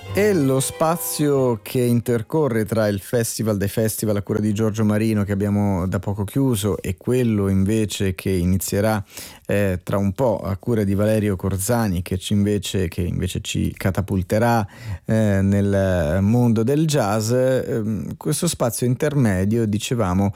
E lo spazio che intercorre tra il Festival dei Festival a cura di Giorgio Marino, che abbiamo da poco chiuso, e quello invece che inizierà tra un po' a cura di Valerio Corzani, che invece ci catapulterà nel mondo del jazz, questo spazio intermedio, dicevamo,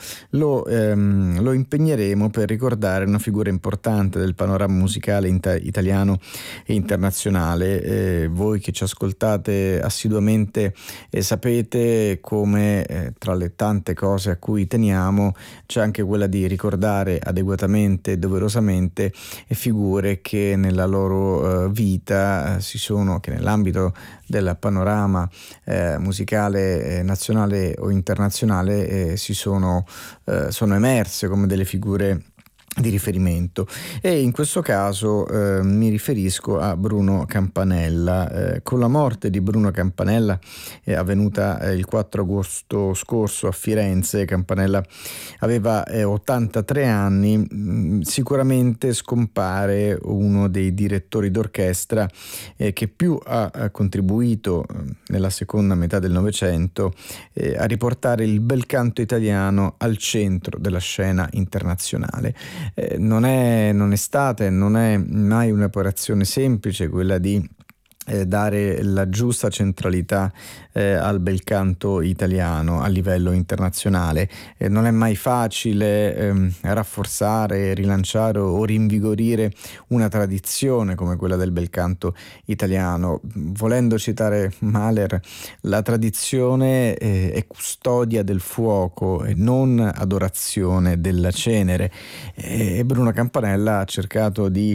lo impegneremo per ricordare una figura importante del panorama musicale italiano e internazionale. Voi che ci ascoltate assiduamente sapete come tra le tante cose a cui teniamo c'è anche quella di ricordare adeguatamente e doverosamente figure che nella loro vita che nell'ambito del panorama musicale nazionale o internazionale sono emerse come delle figure di riferimento, e in questo caso mi riferisco a Bruno Campanella. Con la morte di Bruno Campanella, avvenuta il 4 agosto scorso a Firenze, Campanella aveva 83 anni. Sicuramente scompare uno dei direttori d'orchestra che più ha contribuito nella seconda metà del Novecento a riportare il bel canto italiano al centro della scena internazionale. Non è stata e non è mai un'operazione semplice quella di dare la giusta centralità al bel canto italiano a livello internazionale. Non è mai facile rafforzare, rilanciare o rinvigorire una tradizione come quella del bel canto italiano. Volendo citare Mahler, la tradizione è custodia del fuoco e non adorazione della cenere, e Bruno Campanella ha cercato di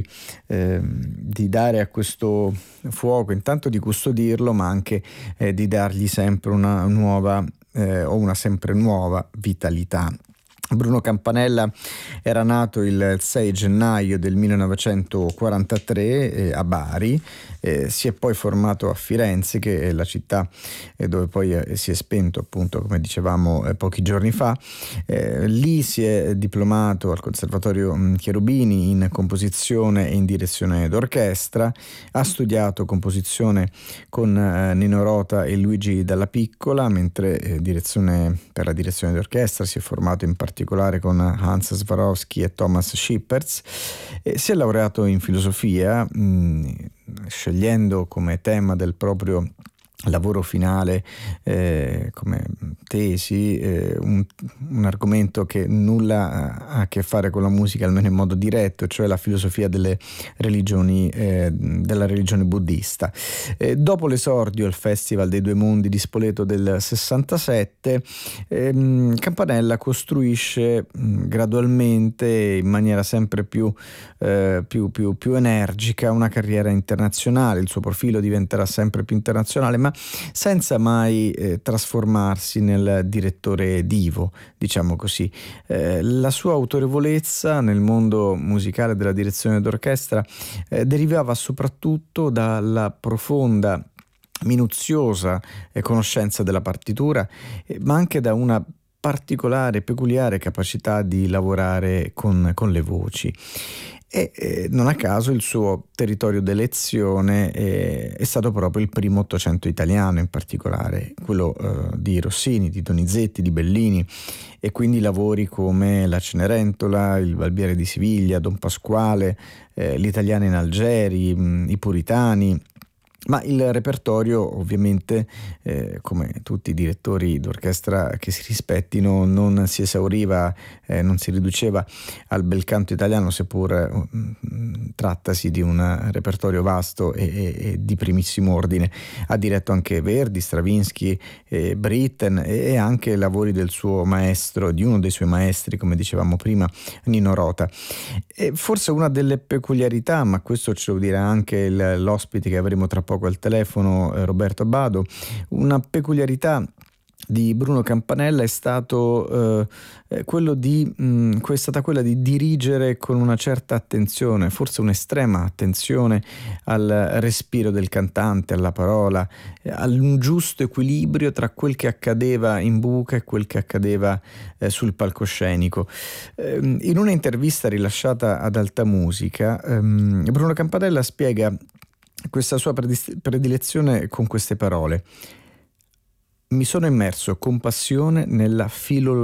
dare a questo fuoco intanto di custodirlo, ma anche di dargli sempre una nuova o una sempre nuova vitalità. Bruno Campanella era nato il 6 gennaio del 1943 a Bari, si è poi formato a Firenze, che è la città dove poi si è spento, appunto, come dicevamo pochi giorni fa. Lì si è diplomato al Conservatorio Cherubini in composizione e in direzione d'orchestra, ha studiato composizione con Nino Rota e Luigi Dalla Piccola, mentre per la direzione d'orchestra si è formato in particolare con Hans Swarovski e Thomas Schippertz. Si è laureato in filosofia, scegliendo come tema del proprio lavoro finale come tesi un argomento che nulla ha a che fare con la musica, almeno in modo diretto, cioè la filosofia delle religioni, della religione buddista. Dopo l'esordio al Festival dei Due Mondi di Spoleto del 67, Campanella costruisce gradualmente, in maniera sempre più energica, una carriera internazionale. Il suo profilo diventerà sempre più internazionale, ma senza mai trasformarsi nel direttore divo, diciamo così. La sua autorevolezza nel mondo musicale della direzione d'orchestra derivava soprattutto dalla profonda, minuziosa conoscenza della partitura, ma anche da una particolare, peculiare capacità di lavorare con le voci. E non a caso il suo territorio d'elezione è stato proprio il primo Ottocento italiano, in particolare quello di Rossini, di Donizetti, di Bellini, e quindi lavori come La Cenerentola, Il Barbiere di Siviglia, Don Pasquale, L'Italiana in Algeri, I Puritani. Ma il repertorio, ovviamente, come tutti i direttori d'orchestra che si rispettino, non si esauriva, non si riduceva al bel canto italiano, seppur trattasi di un repertorio vasto e di primissimo ordine. Ha diretto anche Verdi, Stravinsky, Britten, e anche lavori del suo maestro, di uno dei suoi maestri, come dicevamo prima, Nino Rota. E forse una delle peculiarità, ma questo ce lo dirà anche l'ospite che avremo tra poco al telefono, Roberto Abbado, una peculiarità di Bruno Campanella è stato è stata quella di dirigere con una certa attenzione, forse un'estrema attenzione, al respiro del cantante, alla parola, un giusto equilibrio tra quel che accadeva in buca e quel che accadeva sul palcoscenico. In una intervista rilasciata ad Alta Musica, Bruno Campanella spiega questa sua predilezione con queste parole: mi sono immerso con passione nella